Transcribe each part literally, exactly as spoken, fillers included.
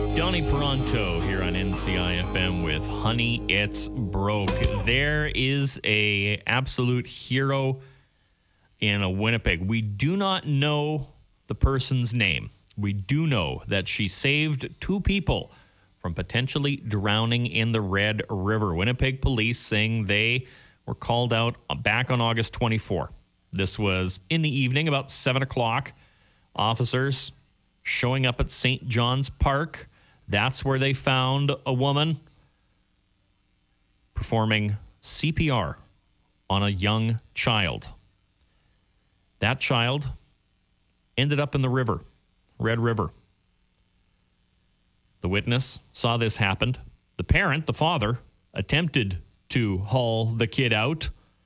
Donnie Peranto here on N C I F M with Honey, It's Broke. There is a absolute hero in a Winnipeg. We do not know the person's name. We do know that she saved two people from potentially drowning in the Red River. Winnipeg police saying they were called out back on August twenty-fourth. This was in the evening, about seven o'clock. Officers showing up at Saint John's Park. That's where they found a woman performing C P R on a young child. That child ended up in the river, Red River. The witness saw this happen. The parent, the father, attempted to haul the kid out.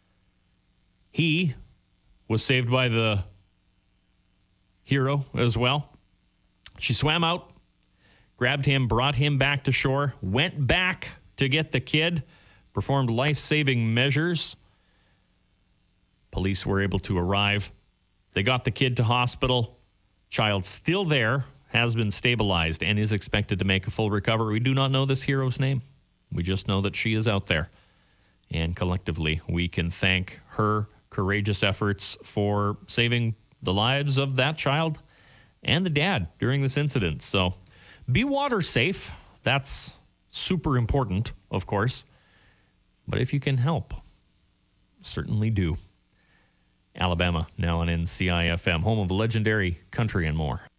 He was saved by the hero as well. She swam out, grabbed him, brought him back to shore, went back to get the kid, performed life-saving measures. Police were able to arrive. They got the kid to hospital. Child still there, has been stabilized, and is expected to make a full recovery. We do not know this hero's name. We just know that she is out there. And collectively, we can thank her courageous efforts for saving the lives of that child and the dad during this incident. So be water safe. That's super important, of course. But if you can help, certainly do. Alabama, now on N C I F M, home of legendary country and more.